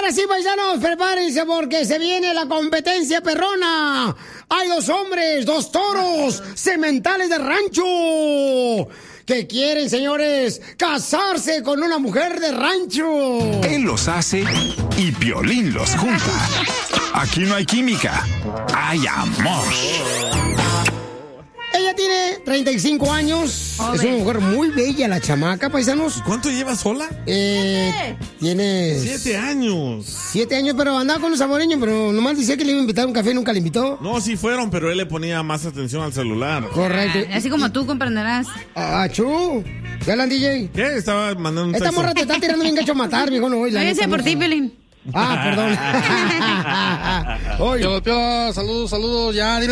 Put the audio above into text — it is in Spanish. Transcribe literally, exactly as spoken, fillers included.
Ahora sí, paisanos, prepárense porque se viene la competencia perrona. Hay dos hombres, dos toros, sementales de rancho, que quieren, señores, casarse con una mujer de rancho. Él los hace y Piolín los junta. Aquí no hay química, hay amor. Ella tiene treinta y cinco años. Joder. Es una mujer muy bella, la chamaca, paisanos. ¿Cuánto lleva sola? Eh, tiene... Siete años. Siete años, pero andaba con los saboreños, pero nomás decía que le iba a invitar a un café y nunca le invitó. No, sí fueron, pero él le ponía más atención al celular. Correcto. Ah, así como tú comprenderás. Ah, chu. ¿Qué hablan, D J? ¿Qué? Estaba mandando un Esta texto. morra te está tirando bien gacho a matar, viejo, no voy. Váyase por ti, Pelín. Ah, perdón. Oye, saludos, saludos, ya.